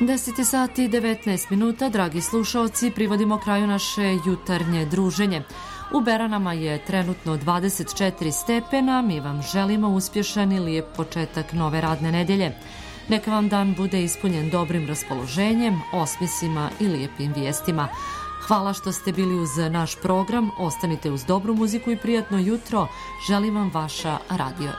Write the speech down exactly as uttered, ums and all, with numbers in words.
deset sati i devetnaest minuta, dragi slušaoci, privodimo kraju naše jutarnje druženje. U Beranama je trenutno dvadeset četiri stepena, mi vam želimo uspješan i lijep početak nove radne nedelje. Neka vam dan bude ispunjen dobrim raspoloženjem, osmisima i lijepim vijestima. Hvala što ste bili uz naš program, ostanite uz dobru muziku i prijatno jutro. Želim vam vaša Radio